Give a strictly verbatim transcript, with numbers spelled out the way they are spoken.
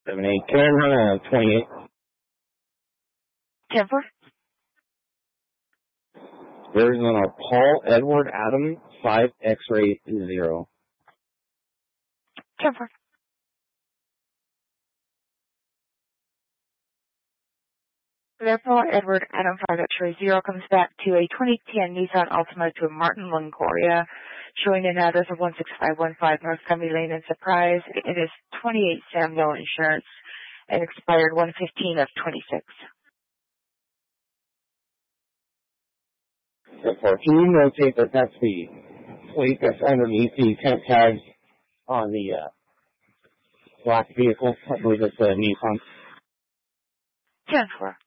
seven eight. Karen, uh, twenty-eight. ten four. There's a Paul Edward Adam, five X-ray zero. ten four. Therefore, Edward Adam five X-ray zero comes back to a twenty ten Nissan Altima to Martin Longoria, showing an address of one six five one five North Cumby Lane in Surprise. It is twenty-eight Samuel Insurance and expired one fifteen of twenty-six. Therefore, can you notate that that's the plate that's underneath the temp tags on the uh, black vehicle? I believe it's a Nissan. ten four.